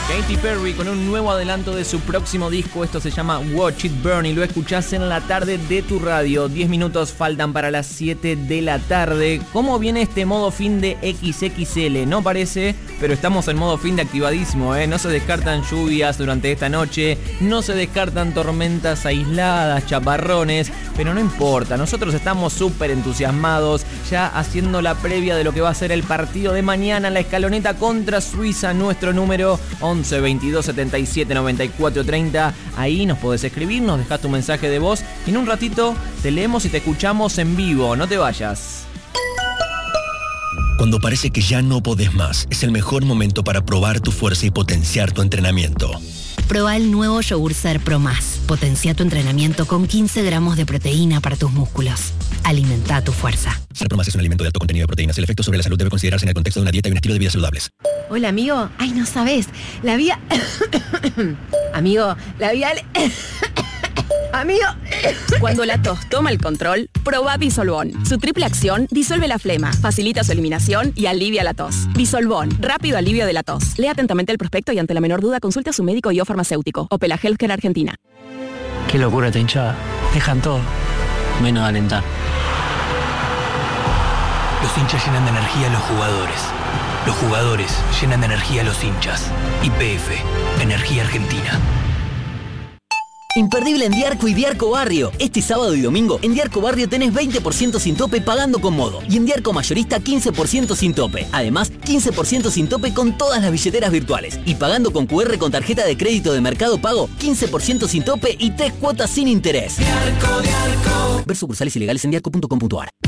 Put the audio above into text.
Katy Perry con un nuevo adelanto de su próximo disco. Esto se llama Watch It Burn y lo escuchás en la tarde de tu radio. 10 minutos faltan para las 7 de la tarde. ¿Cómo viene este modo fin de XXL? No parece, pero estamos en modo fin de activadísimo, ¿eh? No se descartan lluvias durante esta noche, no se descartan tormentas aisladas, chaparrones, pero no importa. Nosotros estamos súper entusiasmados, ya haciendo la previa de lo que va a ser el partido de mañana en la Escaloneta contra Suiza. Nuestro número 11 22 77 94 30. Ahí nos podés escribir, nos dejás tu mensaje de voz y en un ratito te leemos y te escuchamos en vivo. No te vayas. Cuando parece que ya no podés más, es el mejor momento para probar tu fuerza y potenciar tu entrenamiento. Proba el nuevo Yogur Ser Pro Más. Potencia tu entrenamiento con 15 gramos de proteína para tus músculos. Alimenta tu fuerza. Ser Pro Más es un alimento de alto contenido de proteínas. El efecto sobre la salud debe considerarse en el contexto de una dieta y un estilo de vida saludables. Hola, amigo. Ay, no sabes. La vida... Amigo, la vida... Amigo. Cuando la tos toma el control, probá Disolvón. Su triple acción disuelve la flema, facilita su eliminación y alivia la tos. Disolvón, rápido alivio de la tos. Lea atentamente el prospecto y ante la menor duda consulte a su médico y o farmacéutico. Opela Healthcare Argentina. Qué locura esta hinchada. Dejan todo, menos alentar. Los hinchas llenan de energía a los jugadores. Los jugadores llenan de energía a los hinchas. YPF, Energía Argentina. Imperdible en Diarco y Diarco Barrio. Este sábado y domingo en Diarco Barrio tenés 20% sin tope pagando con Modo. Y en Diarco Mayorista 15% sin tope. Además, 15% sin tope con todas las billeteras virtuales. Y pagando con QR con tarjeta de crédito de Mercado Pago, 15% sin tope y 3 cuotas sin interés. Diarco. Ver sucursales ilegales en diarco.com.ar.